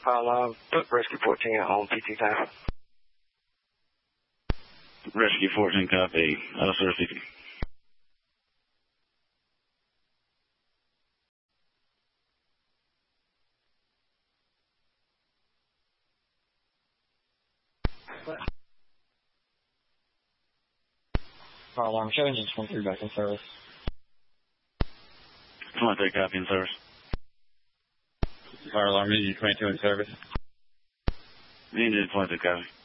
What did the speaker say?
Put Rescue 14 at home, PT time. Rescue 14, copy. Sir, PT. Fire alarm, show engine 23 back in service. 23, copy in service. Fire alarm, engine 22 in service. Engine 22, copy.